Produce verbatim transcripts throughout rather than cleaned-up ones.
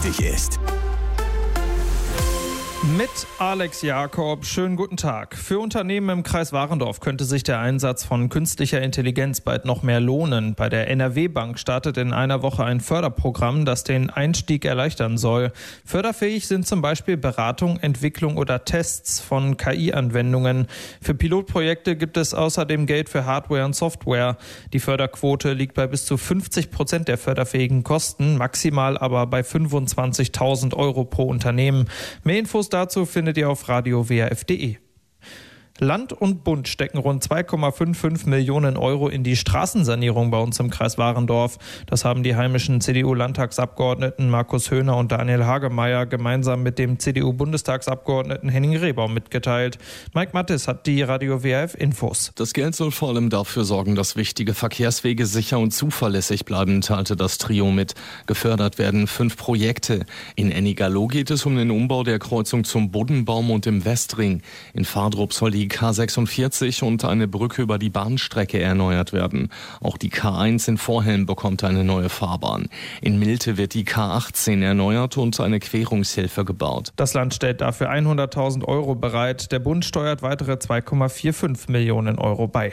wichtig ist. Mit Alex Jakob, schönen guten Tag. Für Unternehmen im Kreis Warendorf könnte sich der Einsatz von künstlicher Intelligenz bald noch mehr lohnen. Bei der N R W Bank startet in einer Woche ein Förderprogramm, das den Einstieg erleichtern soll. Förderfähig sind zum Beispiel Beratung, Entwicklung oder Tests von K I-Anwendungen. Für Pilotprojekte gibt es außerdem Geld für Hardware und Software. Die Förderquote liegt bei bis zu fünfzig Prozent der förderfähigen Kosten, maximal aber bei fünfundzwanzigtausend Euro pro Unternehmen. Mehr Infos dazu findet ihr auf radio w r f punkt d e. Land und Bund stecken rund zwei Komma fünfundfünfzig Millionen Euro in die Straßensanierung bei uns im Kreis Warendorf. Das haben die heimischen C D U-Landtagsabgeordneten Markus Höhner und Daniel Hagemeyer gemeinsam mit dem C D U-Bundestagsabgeordneten Henning Rehbaum mitgeteilt. Mike Mattis hat die Radio W R F-Infos. Das Geld soll vor allem dafür sorgen, dass wichtige Verkehrswege sicher und zuverlässig bleiben, teilte das Trio mit. Gefördert werden fünf Projekte. In Ennigerloh geht es um den Umbau der Kreuzung zum Buddenbaum und im Westring. In Vardrup soll die K sechsundvierzig und eine Brücke über die Bahnstrecke erneuert werden. Auch die K eins in Vorhelm bekommt eine neue Fahrbahn. In Milte wird die K achtzehn erneuert und eine Querungshilfe gebaut. Das Land stellt dafür hunderttausend Euro bereit. Der Bund steuert weitere zwei Komma fünfundvierzig Millionen Euro bei.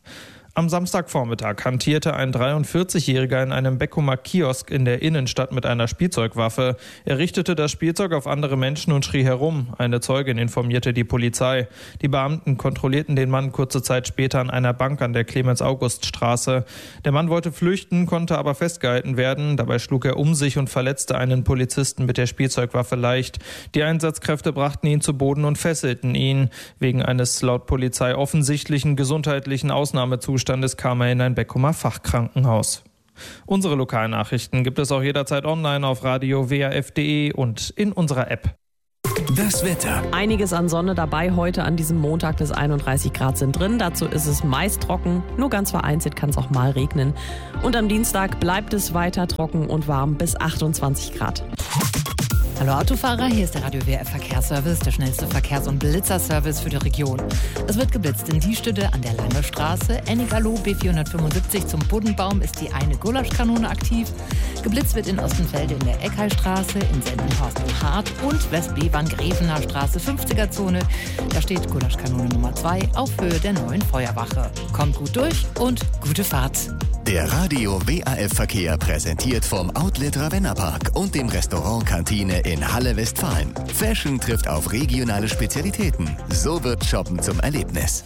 Am Samstagvormittag hantierte ein dreiundvierzigjähriger in einem Beckumer Kiosk in der Innenstadt mit einer Spielzeugwaffe. Er richtete das Spielzeug auf andere Menschen und schrie herum. Eine Zeugin informierte die Polizei. Die Beamten kontrollierten den Mann kurze Zeit später an einer Bank an der Clemens-August-Straße. Der Mann wollte flüchten, konnte aber festgehalten werden. Dabei schlug er um sich und verletzte einen Polizisten mit der Spielzeugwaffe leicht. Die Einsatzkräfte brachten ihn zu Boden und fesselten ihn. Wegen eines laut Polizei offensichtlichen gesundheitlichen Ausnahmezustands kam er in ein Beckumer Fachkrankenhaus. Unsere Lokalnachrichten gibt es auch jederzeit online auf radio w r f punkt d e und in unserer App. Das Wetter. Einiges an Sonne dabei heute an diesem Montag, bis einunddreißig Grad sind drin. Dazu ist es meist trocken, nur ganz vereinzelt kann es auch mal regnen. Und am Dienstag bleibt es weiter trocken und warm bis achtundzwanzig Grad. Hallo Autofahrer, hier ist der Radio W R F Verkehrsservice, der schnellste Verkehrs- und Blitzerservice für die Region. Es wird geblitzt in Diestede an der Langestraße, Ennigerloh B vierhundertfünfundsiebzig zum Buddenbaum ist die eine Gulaschkanone aktiv. Geblitzt wird in Ostenfelde in der Eckheilstraße, in Sendenhorst und Hart und Westbevern-Grevener Straße fünfziger Zone. Da steht Gulaschkanone Nummer zwei auf Höhe der neuen Feuerwache. Kommt gut durch und gute Fahrt. Der Radio W R F-Verkehr präsentiert vom Outlet Ravenna-Park und dem Restaurant Kantine in Halle Westfalen. Fashion trifft auf regionale Spezialitäten. So wird Shoppen zum Erlebnis.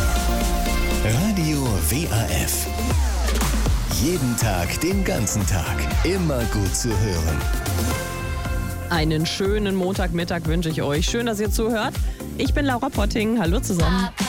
Radio W R F. Jeden Tag, den ganzen Tag. Immer gut zu hören. Einen schönen Montagmittag wünsche ich euch. Schön, dass ihr zuhört. Ich bin Laura Potting. Hallo zusammen.